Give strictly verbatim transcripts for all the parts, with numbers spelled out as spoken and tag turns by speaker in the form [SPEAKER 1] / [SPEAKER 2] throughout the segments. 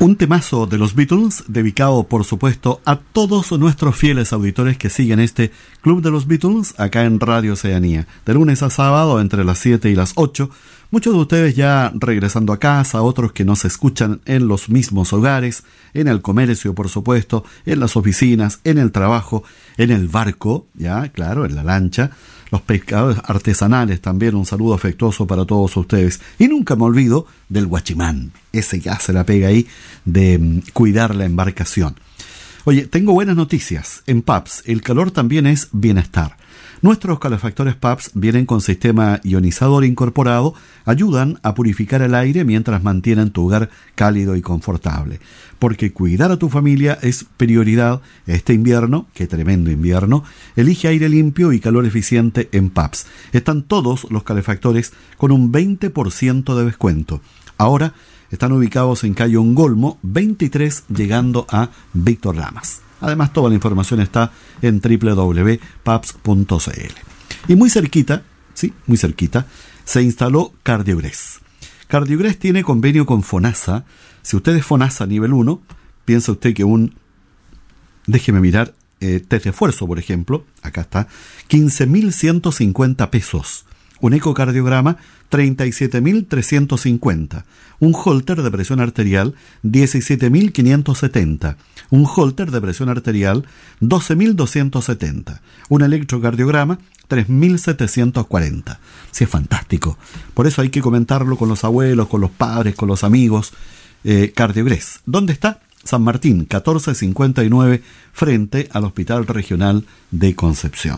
[SPEAKER 1] Un temazo de los Beatles, dedicado por supuesto a todos nuestros fieles auditores que siguen este Club de los Beatles acá en Radio Oceanía, de lunes a sábado entre las siete y las ocho. Muchos de ustedes ya regresando a casa, otros que nos escuchan en los mismos hogares, en el comercio por supuesto, en las oficinas, en el trabajo, en el barco, ya claro, en la lancha. Los pescadores artesanales también, un saludo afectuoso para todos ustedes. Y nunca me olvido del guachimán, ese que hace la pega ahí de um, cuidar la embarcación. Oye, tengo buenas noticias. En P A P S el calor también es bienestar. Nuestros calefactores P A P S vienen con sistema ionizador incorporado, ayudan a purificar el aire mientras mantienen tu hogar cálido y confortable. Porque cuidar a tu familia es prioridad este invierno, qué tremendo invierno. Elige aire limpio y calor eficiente en P A P S. Están todos los calefactores con un veinte por ciento de descuento. Ahora están ubicados en calle Ongolmo veintitrés, llegando a Víctor Lamas. Además, toda la información está en doble u doble u doble u punto paps punto c l. Y muy cerquita, sí, muy cerquita, se instaló Cardiogres. Cardiogres tiene convenio con FONASA. Si usted es FONASA nivel uno, piensa usted que un, déjeme mirar, eh, test de esfuerzo, por ejemplo, acá está, quince mil ciento cincuenta pesos. Un ecocardiograma, treinta y siete mil trescientos cincuenta. Un holter de presión arterial, diecisiete mil quinientos setenta. Un holter de presión arterial, doce mil doscientos setenta. Un electrocardiograma, tres mil setecientos cuarenta. Sí, es fantástico. Por eso hay que comentarlo con los abuelos, con los padres, con los amigos. Eh, Cardiogres. ¿Dónde está? San Martín, catorce cincuenta y nueve, frente al Hospital Regional de Concepción.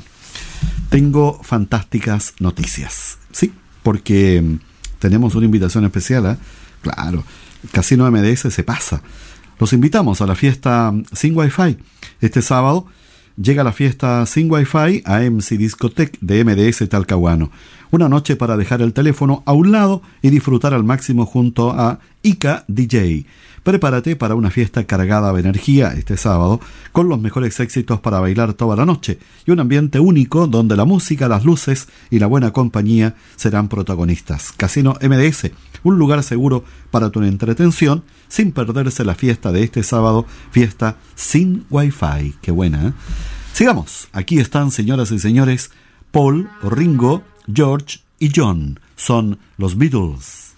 [SPEAKER 1] Tengo fantásticas noticias, sí, porque tenemos una invitación especial, ¿eh? Claro, Casino M D S se pasa. Los invitamos a la fiesta Sin Wi-Fi. Este sábado llega la fiesta Sin Wi-Fi a M C Discotech de M D S Talcahuano. Una noche para dejar el teléfono a un lado y disfrutar al máximo junto a Ica D J. Prepárate para una fiesta cargada de energía este sábado, con los mejores éxitos para bailar toda la noche y un ambiente único donde la música, las luces y la buena compañía serán protagonistas. Casino M D S, un lugar seguro para tu entretención sin perderse la fiesta de este sábado, fiesta sin Wi-Fi. Qué buena, ¿eh? Sigamos. Aquí están, señoras y señores, Paul, Ringo, George y John. Son los Beatles.